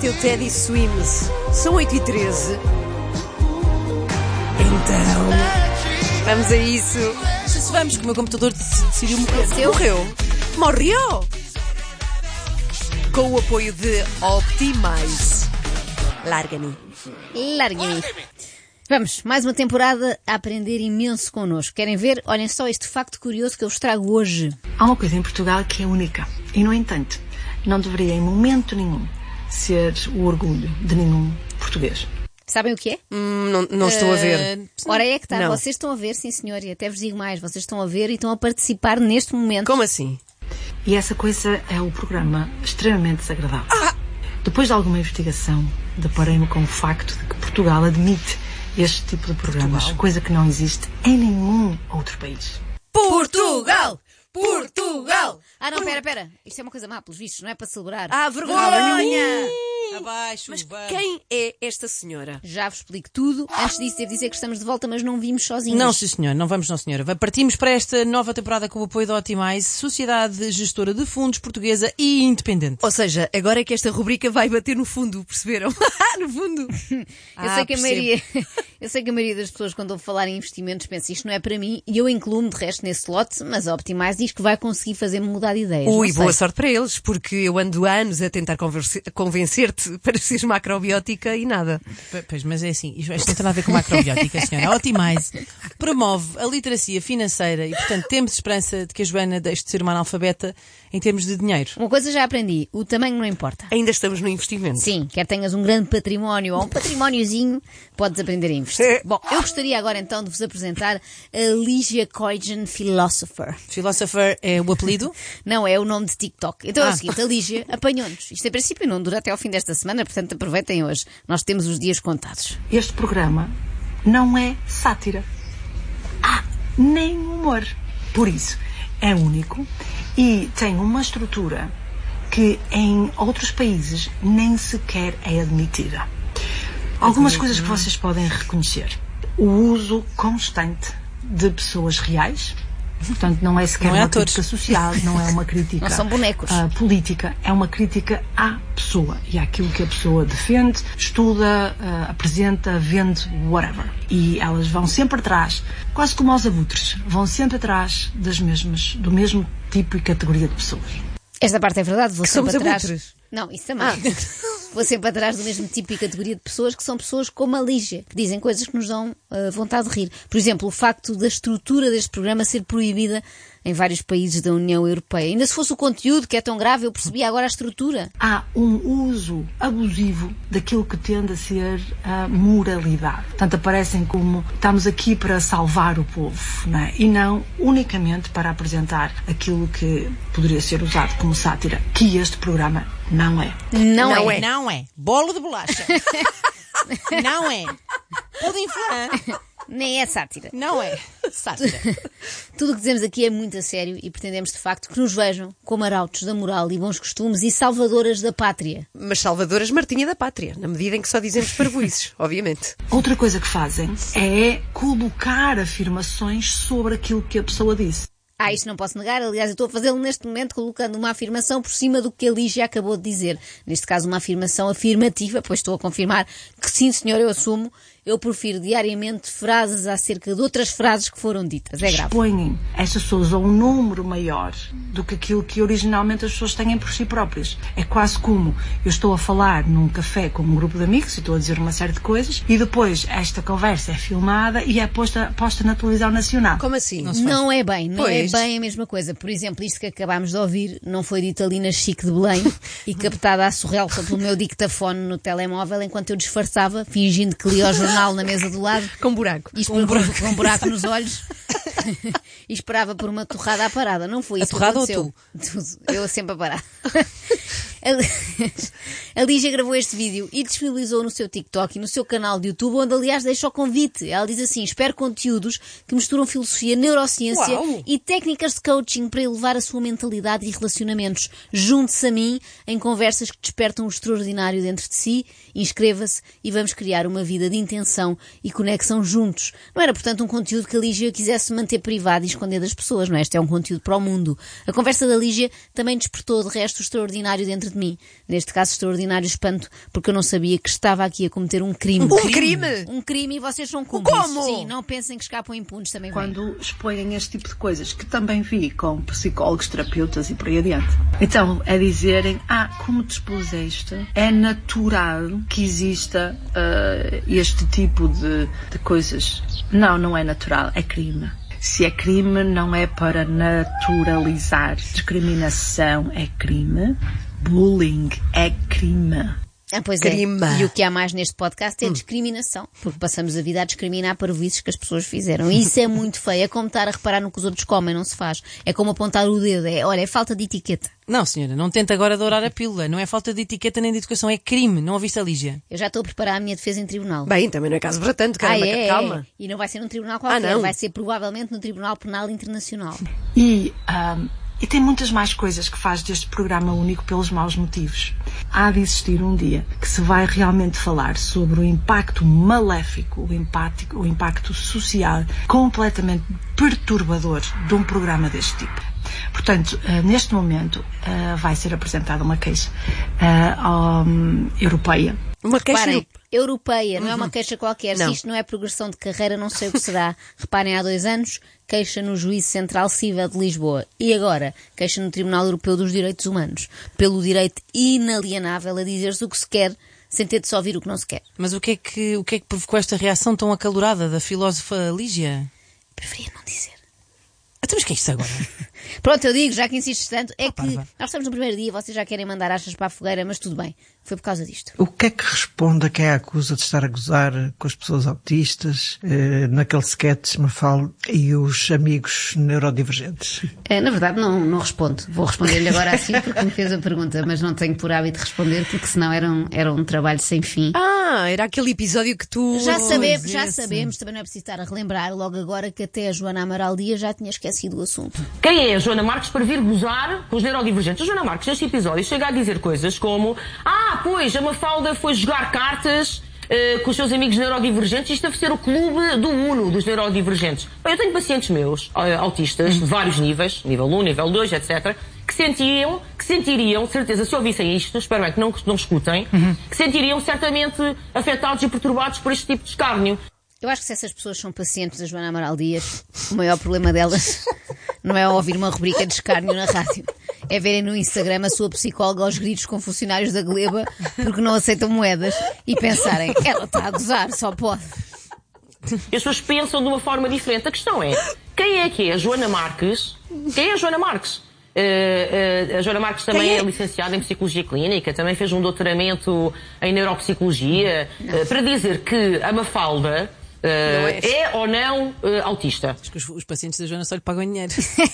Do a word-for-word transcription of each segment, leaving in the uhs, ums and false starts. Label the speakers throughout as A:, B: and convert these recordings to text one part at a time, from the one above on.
A: teu Teddy Swims. São oito e treze. Então, vamos a isso.
B: Se vamos, que o meu computador decidiu morrer.
A: Morreu. Morreu. Com o apoio de Optimize. Larga-me.
C: Largue-me. Vamos, mais uma temporada a aprender imenso connosco. Querem ver? Olhem só este facto curioso que eu vos trago hoje.
D: Há uma coisa em Portugal que é única e, no entanto, não deveria em momento nenhum ser o orgulho de nenhum português.
C: Sabem o que é?
A: Hum, não não estou a ver.
B: Uh,
C: Ora é que está,
A: Não.
C: vocês estão a ver, sim senhor, e até vos digo mais, vocês estão a ver e estão a participar neste momento.
A: Como assim?
D: E essa coisa é o programa extremamente desagradável. Ah! Depois de alguma investigação, deparei-me com o facto de que Portugal admite este tipo de programas,
A: Portugal?
D: coisa que não existe em nenhum outro país.
C: Portugal! Portugal! Ah não, pera, pera, isto é uma coisa má pelos vistos, não é para celebrar.
A: Ah, vergonha!
B: Abaixo,
A: Mas
B: vamos.
A: quem é esta senhora?
C: Já vos explico tudo. Antes disso, devo dizer que estamos de volta, mas não vimos sozinhos.
B: Não, sim senhor, não vamos não senhora. Partimos para esta nova temporada com o apoio da Optimize, Sociedade Gestora de Fundos Portuguesa e Independente.
A: Ou seja, agora é que esta rubrica vai bater no fundo, perceberam? No fundo.
C: Eu,
B: Ah,
C: sei que a
B: percebo.
C: maioria, eu sei que a maioria das pessoas, quando ouve falar em investimentos, pensa isto não é para mim, e eu incluo-me de resto nesse lote, mas a Optimize diz que vai conseguir fazer-me mudar de ideias.
A: Ui,
C: não
A: boa
C: sei.
A: sorte para eles, porque eu ando há anos a tentar converse- convencer-te para seres macrobiótica e nada.
B: P- Pois, mas é assim, isto isto não tem nada a ver com macrobiótica, senhora. A Optimize promove a literacia financeira e, portanto, temos esperança de que a Joana deixe de ser uma analfabeta em termos de dinheiro.
C: Uma coisa já aprendi, o tamanho não importa.
A: Ainda estamos no investimento.
C: Sim, quer tenhas um grande património ou um patrimóniozinho, podes aprender a investir. Bom, eu gostaria agora então de vos apresentar a Lígia Coigen Philosopher.
B: Philosopher é o apelido?
C: Não, é o nome de TikTok. Então é
B: Ah.
C: o seguinte, a Lígia apanhou-nos. Isto em princípio não dura até ao fim desta semana, portanto aproveitem hoje. Nós temos os dias contados.
D: Este programa não é sátira. Ah, nem humor. Por isso, é único e tem uma estrutura que em outros países nem sequer é admitida. Algumas coisas que vocês podem reconhecer. O uso constante de pessoas reais. Portanto, não é sequer
B: Não é
D: uma
B: atores.
D: crítica social, não é uma crítica
C: Não são bonecos.
D: ah, política, é uma crítica à pessoa e àquilo que a pessoa defende, estuda, ah, apresenta, vende, whatever. E elas vão sempre atrás, quase como aos abutres, vão sempre atrás das mesmas, do mesmo tipo e categoria de pessoas.
C: Esta parte é verdade, vou
A: Que
C: sempre
A: somos
C: atrás.
A: abutres.
C: Não, isso também. Vou sempre atrás do mesmo tipo e categoria de pessoas que são pessoas como a Lígia, que dizem coisas que nos dão uh, vontade de rir. Por exemplo, o facto da estrutura deste programa ser proibida em vários países da União Europeia. Ainda se fosse o conteúdo que é tão grave, eu percebia agora a estrutura.
D: Há um uso abusivo daquilo que tende a ser a moralidade. Portanto, aparecem como estamos aqui para salvar o povo, não é? E não unicamente para apresentar aquilo que poderia ser usado como sátira, que este programa não é.
C: Não,
A: Não
C: é.
A: é.
B: Não é. Bolo de bolacha. Não é. Pudim flan.
C: Nem é sátira.
B: Não é. Sátira.
C: Tudo o que dizemos aqui é muito a sério e pretendemos de facto que nos vejam como arautos da moral e bons costumes e salvadoras da pátria.
A: Mas salvadoras Martinha da Pátria, na medida em que só dizemos parvoíces, obviamente.
D: Outra coisa que fazem é colocar afirmações sobre aquilo que a pessoa disse.
C: Ah, isto não posso negar. Aliás, eu estou a fazê-lo neste momento colocando uma afirmação por cima do que a Lígia acabou de dizer. Neste caso, uma afirmação afirmativa, pois estou a confirmar que sim, senhor, eu assumo. Eu profiro diariamente frases acerca de outras frases que foram ditas. É grave.
D: Expõem estas pessoas a um número maior do que aquilo que originalmente as pessoas têm por si próprias. É quase como eu estou a falar num café com um grupo de amigos e estou a dizer uma série de coisas e depois esta conversa é filmada e é posta, posta na televisão nacional.
A: Como assim?
B: Não se faz.
C: Não é bem, não
A: Pois.
C: é bem a mesma coisa. Por exemplo, isto que acabámos de ouvir não foi dito ali na Chique de Belém e captada à sorrelpa pelo meu dictafone no telemóvel enquanto eu disfarçava, fingindo que lia o jornal na mesa do lado.
A: Com buraco.
C: E com um buraco, com um buraco nos olhos e esperava por uma torrada à parada. Não foi
B: A
C: isso que
B: torrada ou
C: aconteceu. Tudo. Eu sempre a parar. A Lígia gravou este vídeo e disponibilizou no seu TikTok e no seu canal de YouTube, onde aliás deixa o convite. Ela diz assim: espero conteúdos que misturam filosofia, neurociência
A: Uau!
C: e técnicas de coaching para elevar a sua mentalidade e relacionamentos. Junte-se a mim em conversas que despertam o extraordinário dentro de si, inscreva-se e vamos criar uma vida de intenção e conexão juntos. Não era, portanto, um conteúdo que a Lígia quisesse manter manter privado e esconder das pessoas, não é? Este é um conteúdo para o mundo. A conversa da Lígia também despertou, de resto, o extraordinário dentro de mim. Neste caso, extraordinário espanto, porque eu não sabia que estava aqui a cometer um crime.
A: Um crime?
C: Um crime e vocês são cúmplices.
A: Como?
C: Sim, não pensem que escapam impunes também.
D: Quando expõem este tipo de coisas, que também vi com psicólogos, terapeutas e por aí adiante. Então, é dizerem, ah, como te expuseste, é natural que exista uh, este tipo de, de coisas. Não, não é natural, é crime. Se é crime, não é para naturalizar. Discriminação é crime. Bullying é crime.
C: Ah, pois
A: Crime.
C: é. E o que há mais neste podcast é discriminação. Porque passamos a vida a discriminar parvoíces que as pessoas fizeram. E isso é muito feio. É como estar a reparar no que os outros comem, não se faz. É como apontar o dedo. É, olha, é falta de etiqueta.
B: Não, senhora, não tenta agora dourar a pílula. Não é falta de etiqueta nem de educação, é crime. Não ouviste a Lígia?
C: Eu já estou a preparar a minha defesa em tribunal.
A: Bem, também não é caso para tanto,
C: ah,
A: caramba,
C: é,
A: calma.
C: É. E não vai ser num tribunal qualquer.
A: Ah, não.
C: Vai ser provavelmente no Tribunal Penal Internacional.
D: E, um, e tem muitas mais coisas que faz deste programa único pelos maus motivos. Há de existir um dia que se vai realmente falar sobre o impacto maléfico, o impacto, o impacto social completamente perturbador de um programa deste tipo. Portanto, neste momento vai ser apresentada uma queixa um, europeia.
A: Uma queixa
C: Reparem, europeia, não uhum. é uma queixa qualquer.
A: Não.
C: Se isto não é progressão de carreira, não sei o que será. Reparem, há dois anos, queixa no Juízo Central Cível de Lisboa. E agora, queixa no Tribunal Europeu dos Direitos Humanos. Pelo direito inalienável a dizer-se o que se quer, sem ter de só ouvir o que não se quer.
B: Mas o que é que, o que, é que provocou esta reação tão acalorada da filósofa Lígia?
C: Preferia não dizer.
B: Então, mas que é isto agora?
C: Pronto, eu digo, já que insistes tanto, é
B: oh,
C: que
B: parva.
C: nós estamos no primeiro dia, vocês já querem mandar achas para a fogueira, mas tudo bem, foi por causa disto.
E: O que é que responde a quem a acusa de estar a gozar com as pessoas autistas, eh, naquele sketch Mafalda e os amigos neurodivergentes?
C: É, na verdade, não, não respondo. Vou responder-lhe agora assim porque me fez a pergunta, mas não tenho por hábito de responder porque senão era um, era um trabalho sem fim.
A: Ah, era aquele episódio que tu...
C: Já sabemos, já
A: esse.
C: sabemos, também não é preciso estar a relembrar logo agora que até a Joana Amaral Dias já tinha esquecido o assunto.
F: Quem é a Joana Marques para vir gozar com os neurodivergentes? A Joana Marques, neste episódio, chega a dizer coisas como ah, pois, a Mafalda foi jogar cartas uh, com os seus amigos neurodivergentes, isto deve ser o clube do Uno dos neurodivergentes. Bem, eu tenho pacientes meus, uh, autistas, de vários níveis, nível um, nível dois, etcétera, que sentiam, que sentiriam, certeza, se ouvissem isto, espero bem que não, não escutem, uhum. que sentiriam certamente afetados e perturbados por este tipo de escárnio.
C: Eu acho que se essas pessoas são pacientes da Joana Amaral Dias, o maior problema delas não é ouvir uma rubrica de escárnio na rádio. É verem no Instagram a sua psicóloga aos gritos com funcionários da Gleba porque não aceitam moedas e pensarem, ela está a gozar, só pode.
F: As pessoas pensam de uma forma diferente. A questão é, quem é que é a Joana Marques? Quem é a Joana Marques? Uh, uh, a Joana Marques também é? é licenciada em Psicologia Clínica, também fez um doutoramento em Neuropsicologia, uh, para dizer que a Mafalda uh, é. é ou não uh, autista.
B: Acho que os, os pacientes da Joana só lhe pagam dinheiro.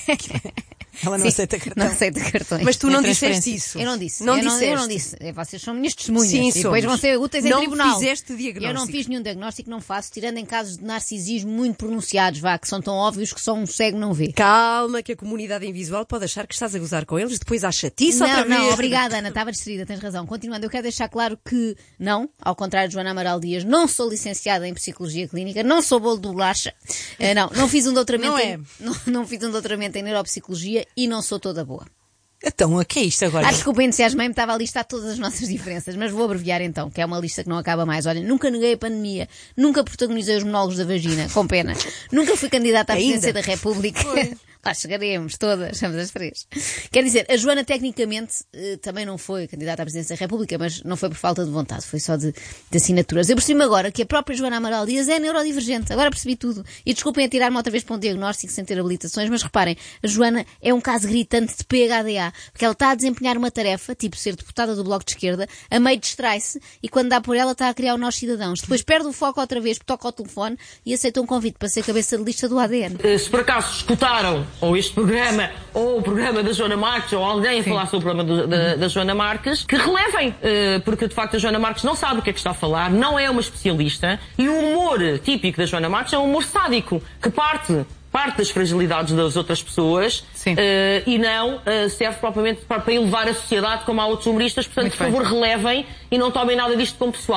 B: Ela não
C: Sim,
B: aceita cartão.
C: Não aceita cartões.
A: Mas tu
B: É
A: não disseste isso.
C: Eu não disse.
A: Não
C: eu, não,
A: disseste.
C: eu não disse. Vocês são minhas testemunhas.
A: Sim,
C: e depois
A: somos.
C: vão ser úteis em
A: não
C: tribunal.
A: Não fizeste diagnóstico.
C: Eu não fiz nenhum diagnóstico, não faço, tirando em casos de narcisismo muito pronunciados, vá, que são tão óbvios que só um cego não vê.
A: Calma, que a comunidade invisual pode achar que estás a gozar com eles, depois há chatice
C: Não,
A: outra vez.
C: não, obrigada, Ana, estava distraída, tens razão. Continuando, eu quero deixar claro que não, ao contrário de Joana Amaral Dias, não sou licenciada em Psicologia Clínica, não sou bolo de bolacha, uh, não, não fiz um doutoramento
B: Não é.
C: em, não, não fiz um doutoramento em Neuropsicologia e não sou toda boa.
B: Então, o que é isto agora?
C: Ah, desculpa, entusiasmei-me, estava a listar todas as nossas diferenças, mas vou abreviar então, que é uma lista que não acaba mais. Olha, nunca neguei a pandemia, nunca protagonizei os monólogos da vagina, com pena, nunca fui candidata à presidência da República. Lá chegaremos, todas, estamos as três. Quer dizer, a Joana tecnicamente eh, também não foi candidata à presidência da República, mas não foi por falta de vontade, foi só de, de assinaturas. Eu percebi-me agora que a própria Joana Amaral Dias é neurodivergente, agora percebi tudo. E desculpem atirar-me outra vez para um diagnóstico sem ter habilitações, mas reparem, a Joana é um caso gritante de P H D A, porque ela está a desempenhar uma tarefa, tipo ser deputada do Bloco de Esquerda, a meio distrai-se e quando dá por ela está a criar o Nós Cidadãos. Depois perde o foco outra vez, toca ao telefone e aceita um convite para ser cabeça de lista do A D N.
F: Se por acaso escutaram ou este programa, ou o programa da Joana Marques, ou alguém a falar sobre o programa do, da, da Joana Marques, que relevem, porque de facto a Joana Marques não sabe o que é que está a falar, não é uma especialista, e o humor típico da Joana Marques é um humor sádico, que parte, parte das fragilidades das outras pessoas, uh, e não uh, serve propriamente para, para elevar a sociedade como há outros humoristas, portanto, por favor, relevem e não tomem nada disto como pessoal.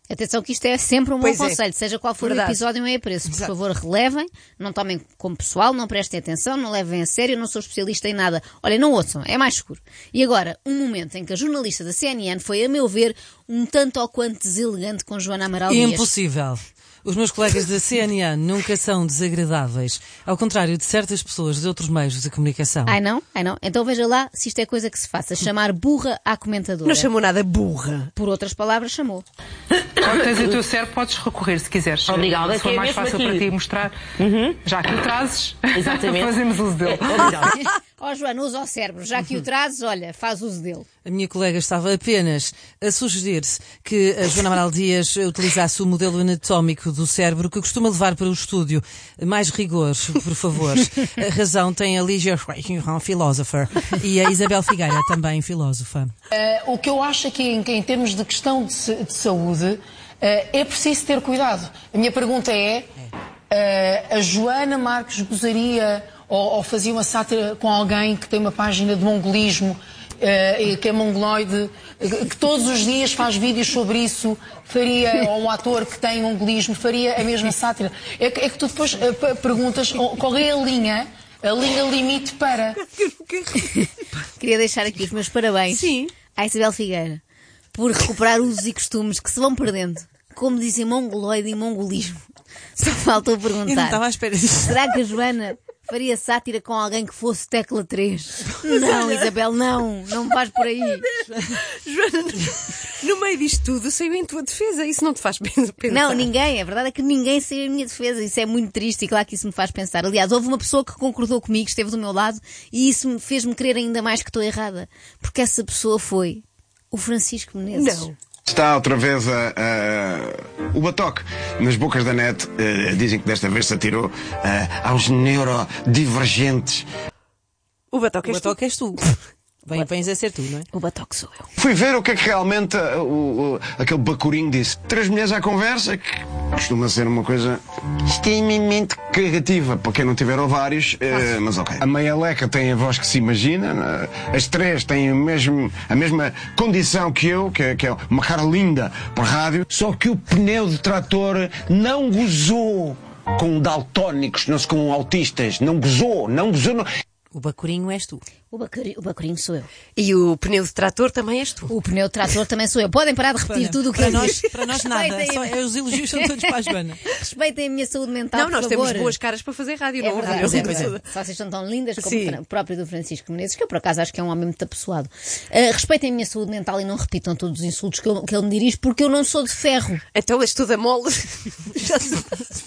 C: Atenção que isto é sempre um bom
A: Pois é.
C: conselho, seja qual for
A: Verdade.
C: o episódio, não é preço. Por
B: Exato.
C: favor, relevem, não tomem como pessoal, não prestem atenção, não levem a sério, eu não sou especialista em nada. Olha, não ouçam, é mais seguro. E agora, um momento em que a jornalista da C N N foi, a meu ver, um tanto ou quanto deselegante com Joana Amaral Dias.
B: Impossível. Os meus colegas da C N N nunca são desagradáveis, ao contrário de certas pessoas de outros meios de comunicação.
C: Ai não? Ai não? Então veja lá se isto é coisa que se faça. Chamar burra à comentadora.
A: Não chamou nada burra.
C: Por outras palavras, chamou.
G: Já tens o teu cérebro, podes recorrer se quiseres.
F: Obrigada,
G: Se for
F: que é
G: mais
F: mesmo
G: fácil
F: aqui.
G: para ti mostrar, já que o trazes,
F: Exatamente.
G: fazemos uso dele.
F: Obrigada.
C: Ó Joana, usa o cérebro. Já que o trazes, olha, faz uso dele.
B: A minha colega estava apenas a sugerir-se que a Joana Amaral Dias utilizasse o modelo anatómico do cérebro que costuma levar para o estúdio. Mais rigor, por favor. A razão tem a Lígia Schweighöfer, filósofa, e a Isabel Figueira, também filósofa.
H: Uh, o que eu acho aqui, em, em termos de questão de, sa- de saúde, uh, é preciso ter cuidado. A minha pergunta é, uh, a Joana Marques gozaria ou, ou fazia uma sátira com alguém que tem uma página de mongolismo, uh, que é mongoloide, que todos os dias faz vídeos sobre isso, faria, ou um ator que tem mongolismo, faria a mesma sátira? É que, é que tu depois uh, p- perguntas qual é a linha, a linha limite para...
C: Queria deixar aqui os meus parabéns
A: Sim.
C: à Isabel Figueira por recuperar usos e costumes que se vão perdendo. Como dizem mongoloide e mongolismo. Só faltou
B: Eu não
C: perguntar.
B: estava à espera disso.
C: Será que a Joana faria sátira com alguém que fosse tecla três? Não, Isabel, não. Não me vais por aí.
A: Joana, no meio disto tudo, saiu em tua defesa. Isso não te faz pensar?
C: Não, ninguém. A verdade é que ninguém saiu em minha defesa. Isso é muito triste e claro que isso me faz pensar. Aliás, houve uma pessoa que concordou comigo, esteve do meu lado, e isso me fez-me crer ainda mais que estou errada. Porque essa pessoa foi o Francisco Menezes.
A: Não.
I: Está outra vez a, a- o batoque nas bocas da net. Eh, dizem que desta vez se atirou eh, aos neurodivergentes.
A: O batoque
B: O
A: és tu.
B: batoque és tu. Bem, vens a ser tu, não é?
C: O batoque sou eu.
I: Fui ver o que é que realmente eh, o, o- aquele bacurinho disse. Três mulheres à conversa, que costuma ser uma coisa extremamente criativa para quem não tiver ovários, eh, mas ok. A meia leca tem a voz que se imagina, né? As três têm o mesmo, a mesma condição que eu, que, é- que é uma cara linda por rádio, só que o pneu de trator não gozou com daltónicos, não se com autistas, não gozou, não gozou. Não...
B: O bacurinho és tu.
C: O, bacuri, o bacurinho sou eu.
A: E o pneu de trator também és tu.
C: O pneu de trator também sou eu. Podem parar de repetir
B: Para-
C: tudo o que
B: para
C: eu
B: nós,
C: disse.
B: para nós nada.
C: Respeitem-
B: Só, é, os elogios são todos para a Joana.
C: Respeitem a minha saúde mental,
A: Não, nós
C: por
A: temos
C: favor.
A: boas caras para fazer rádio,
C: É
A: não
C: verdade,
A: ouviram?
C: é
B: pois é.
C: verdade. Só vocês são tão lindas como
A: Sim.
C: o próprio do Francisco Menezes, que eu por acaso acho que é um homem muito apessoado. Uh, respeitem a minha saúde mental e não repitam todos os insultos que, eu- que ele me dirige, porque eu não sou de ferro.
A: Então és tudo a mole. Já se-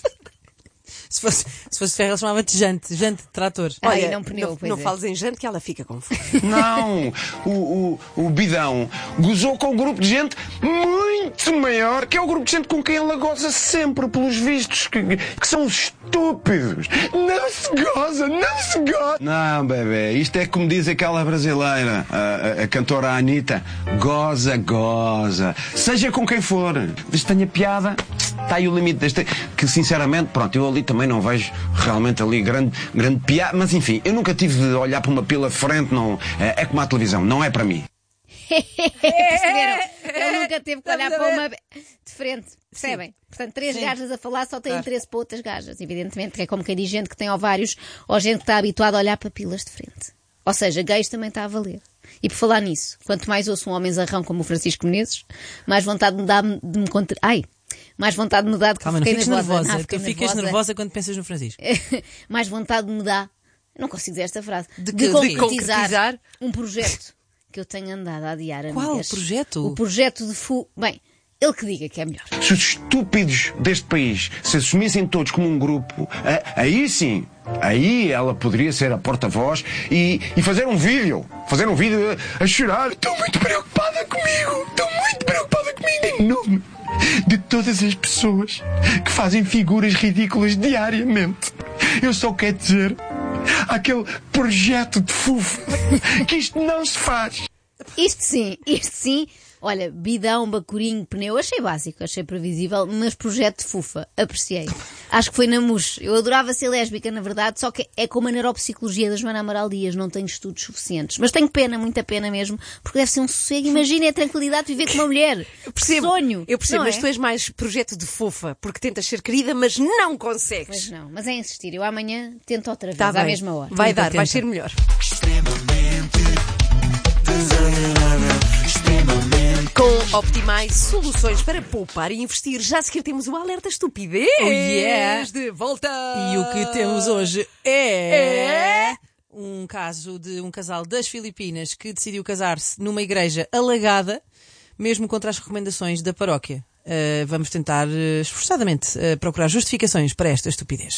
B: Se fosse, se fosse ferro, ele chamava-te jante. Jante de trator.
C: Ai, não pneu,
A: não,
C: pois
A: não
C: é.
A: fales em jante que ela fica confusa.
I: Não, o, o, o bidão gozou com um grupo de gente muito maior, que é o grupo de gente com quem ela goza sempre, pelos vistos, que, que são estúpidos. Não se goza, não se goza. Não, bebê, isto é como diz aquela brasileira, a, a, a cantora Anitta, goza, goza. Seja com quem for, desde que tenha piada, está aí o limite deste, que sinceramente, pronto, eu ali também não vejo realmente ali grande, grande piada, mas enfim, eu nunca tive de olhar para uma pila de frente, não, é, é como a televisão, não é para mim.
C: Perceberam? Ele nunca teve que olhar para uma de frente. Percebem? Portanto, três gajas a falar só têm interesse para outras gajas. Evidentemente, que é como quem diz gente que tem ovários ou gente que está habituada a olhar para pilas de frente. Ou seja, gays também está a valer. E por falar nisso, quanto mais ouço um homem zarrão como o Francisco Menezes, mais vontade me dá de me conter... Ai! Mais vontade me dá de que
B: Calma, não
C: fiquei
B: fiques
C: nervosa.
B: nervosa.
C: Ah, fiquei
B: tu ficas nervosa. quando pensas no Francisco.
C: mais vontade me dá, eu não consigo dizer esta frase, de,
A: que- de
C: concretizar,
A: concretizar?
C: um projeto que eu tenho andado a adiar,
B: Qual
C: amigas.
B: projeto?
C: O projeto de Fu... Bem, ele que diga que é melhor.
I: Se os estúpidos deste país se assumissem todos como um grupo, a- aí sim, aí ela poderia ser a porta-voz e, e fazer um vídeo, fazer um vídeo a, a chorar. Estou muito preocupada comigo, estou muito preocupada comigo, em nome de todas as pessoas que fazem figuras ridículas diariamente. Eu só quero dizer àquele projeto de fufo que isto não se faz.
C: Isto sim, isto sim, Olha, bidão, bacurinho, pneu, achei básico, achei previsível, mas projeto de fufa, apreciei. Acho que foi na mousse. Eu adorava ser lésbica, na verdade, só que é como a neuropsicologia da Joana Amaral Dias, não tenho estudos suficientes. Mas tenho pena, muita pena mesmo, porque deve ser um sossego. Imagina a tranquilidade de viver com uma mulher.
A: Eu percebo,
C: sonho.
A: Eu percebo,
C: não
A: mas
C: é?
A: tu és mais projeto de fofa, porque tentas ser querida, mas não consegues.
C: Pois não, mas é insistir. Eu amanhã tento outra vez,
A: Tá
C: à
A: bem.
C: mesma hora.
A: Vai
B: Tenta,
A: dar, vai
B: tenta.
A: ser melhor. Com Optimize, soluções para poupar e investir. Já a seguir temos o alerta estupidez.
B: Oh, yeah.
A: De volta.
B: E o que temos hoje é... é um caso de um casal das Filipinas que decidiu casar-se numa igreja alagada, mesmo contra as recomendações da paróquia. Uh, vamos tentar uh, esforçadamente uh, procurar justificações para esta estupidez.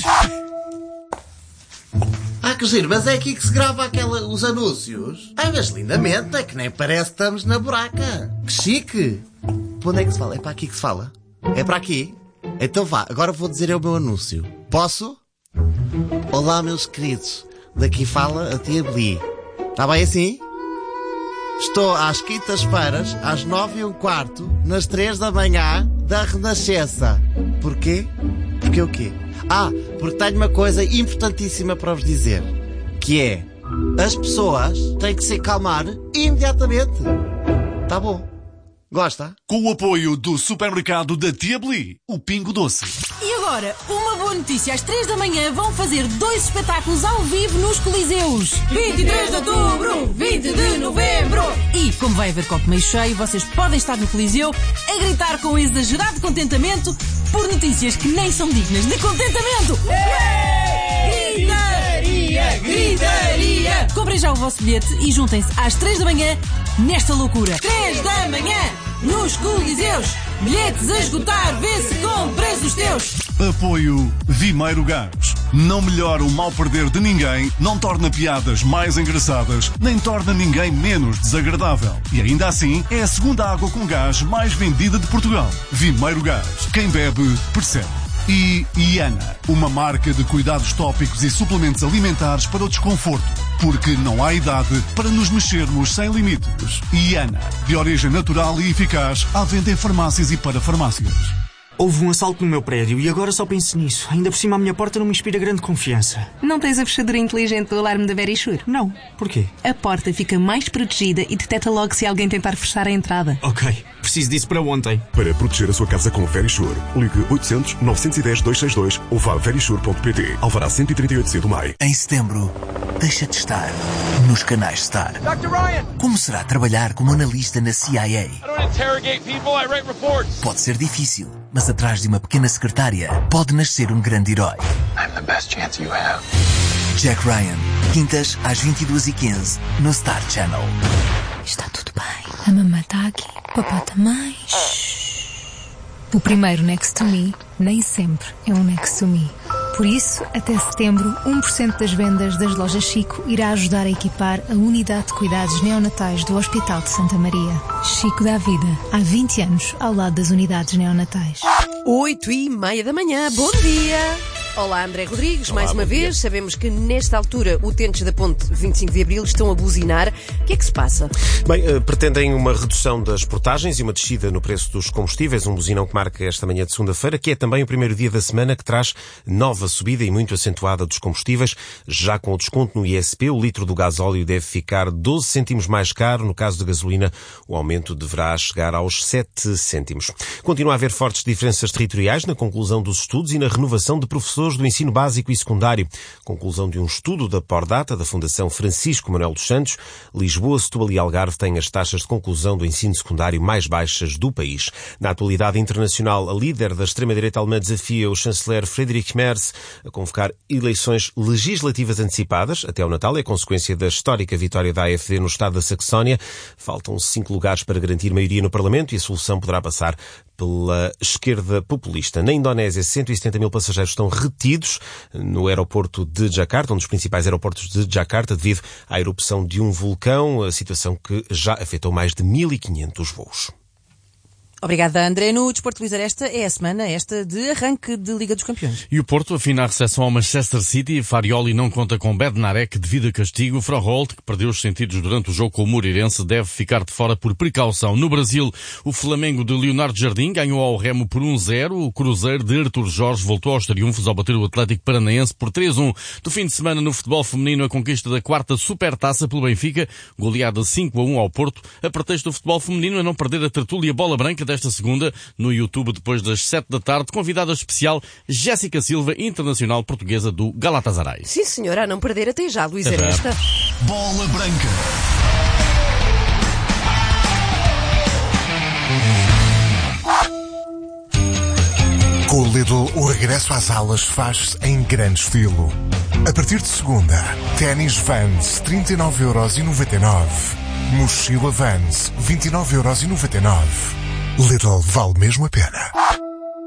J: Ah, que giro, mas é aqui que se grava aquela, os anúncios? Ai, mas lindamente, é que nem parece que estamos na buraca. Que chique! Para onde é que se fala? É para aqui que se fala? É para aqui? Então vá, agora vou dizer eu o meu anúncio. Posso? Olá, meus queridos. Daqui fala a tia Bli. Está bem assim? Estou às quintas-feiras, às nove e um quarto, nas três da manhã, da Renascença. Porquê? Porque o quê? Ah, porque tenho uma coisa importantíssima para vos dizer. Que é, as pessoas têm que se acalmar imediatamente. Tá bom? Gosta?
K: Com o apoio do supermercado da Tia Bli, o Pingo Doce.
L: E agora, uma boa notícia. Às três da manhã vão fazer dois espetáculos ao vivo nos Coliseus. vinte e três de outubro, vinte de novembro. E, como vai haver copo meio cheio, vocês podem estar no Coliseu a gritar com exagerado contentamento por notícias que nem são dignas de contentamento. Gritaria, gritaria. Comprem já o vosso bilhete e juntem-se às três da manhã nesta loucura. três da manhã, nos Coliseus. Bilhetes a esgotar, vê-se com preços teus.
K: Apoio Vimeiro Gás. Não melhora o mal perder de ninguém, não torna piadas mais engraçadas, nem torna ninguém menos desagradável. E ainda assim, é a segunda água com gás mais vendida de Portugal. Vimeiro Gás. Quem bebe, percebe. E Iana, uma marca de cuidados tópicos e suplementos alimentares para o desconforto. Porque não há idade para nos mexermos sem limites. Iana, de origem natural e eficaz, à venda em farmácias e para farmácias.
M: Houve um assalto no meu prédio e agora só penso nisso. Ainda por cima a minha porta não me inspira grande confiança.
N: Não tens a fechadura inteligente do alarme da Verisure?
M: Não. Porquê?
N: A porta fica mais protegida e detecta logo se alguém tentar fechar a entrada.
M: Ok. Preciso disso para ontem.
O: Para proteger a sua casa com Verisure, ligue oitocentos, novecentos e dez, duzentos e sessenta e dois ou vá a verisure ponto pt. Alvará cento e trinta e oito C do M A I.
P: Em setembro, deixa de estar nos canais Star. doutor Ryan! Como será trabalhar como analista na C I A? I don't interrogate people, I write reports. Pode ser difícil, mas atrás de uma pequena secretária pode nascer um grande herói. I'm the best chance you have. Jack Ryan, quintas às vinte e duas e quinze no Star Channel.
Q: Está tudo bem. A mamãe está aqui. Papá também. O primeiro Next to Me nem sempre é um Next to Me. Por isso, até setembro, um por cento das vendas das lojas Chico irá ajudar a equipar a unidade de cuidados neonatais do Hospital de Santa Maria. Chico dá vida. Há vinte anos, ao lado das unidades neonatais.
A: Oito e meia da manhã. Bom dia! Olá, André Rodrigues,
R: Olá,
A: mais uma
R: dia.
A: vez. Sabemos que nesta altura utentes da ponte vinte e cinco de Abril estão a buzinar. O que é que se passa?
R: Bem, uh, pretendem uma redução das portagens e uma descida no preço dos combustíveis, um buzinão que marca esta manhã de segunda-feira, que é também o primeiro dia da semana que traz nova subida e muito acentuada dos combustíveis. Já com o desconto no I S P, o litro do gasóleo deve ficar doze cêntimos mais caro. No caso da gasolina, o aumento deverá chegar aos sete cêntimos. Continua a haver fortes diferenças territoriais na conclusão dos estudos e na renovação de professores do ensino básico e secundário. Conclusão de um estudo da Pordata, da Fundação Francisco Manuel dos Santos. Lisboa, Setúbal e Algarve têm as taxas de conclusão do ensino secundário mais baixas do país. Na atualidade internacional, a líder da extrema-direita alemã desafia o chanceler Friedrich Merz a convocar eleições legislativas antecipadas até ao Natal. É consequência da histórica vitória da A F D no estado da Saxónia. Faltam cinco lugares para garantir maioria no Parlamento e a solução poderá passar pela esquerda populista. Na Indonésia, cento e setenta mil passageiros estão retidos no aeroporto de Jakarta, um dos principais aeroportos de Jakarta, devido à erupção de um vulcão, a situação que já afetou mais de mil e quinhentos voos.
B: Obrigada, André. No Desporto Luís Aresta é a semana esta de arranque de Liga dos Campeões.
S: E o Porto afina a recepção ao Manchester City. Farioli não conta com Bednarek devido a castigo. Froholt, que perdeu os sentidos durante o jogo com o Moreirense, deve ficar de fora por precaução. No Brasil, o Flamengo de Leonardo Jardim ganhou ao Remo por um zero. O Cruzeiro de Artur Jorge voltou aos triunfos ao bater o Atlético Paranaense por três a um. Do fim de semana, no futebol feminino, a conquista da quarta Supertaça pelo Benfica, goleada cinco a um ao Porto. A pretexto do futebol feminino a não perder a tertúlia Bola Branca desta segunda, no YouTube, depois das sete da tarde, convidada especial Jéssica Silva, internacional portuguesa do Galatasaray.
A: Sim, senhora, a não perder até já, Luís Aresta.
K: Bola Branca.
T: Com o Lidl, o regresso às aulas faz-se em grande estilo. A partir de segunda, ténis Vans, trinta e nove euros e noventa e nove. Mochila Vans, vinte e nove euros e noventa e nove. Lidl, vale mesmo a pena.